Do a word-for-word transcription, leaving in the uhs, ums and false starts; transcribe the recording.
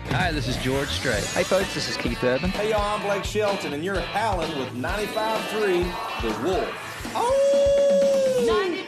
Hi, this is George Strait. Hey folks, this is Keith Urban. Hey y'all, I'm Blake Shelton, and you're howling with ninety-five point three The Wolf. Oh!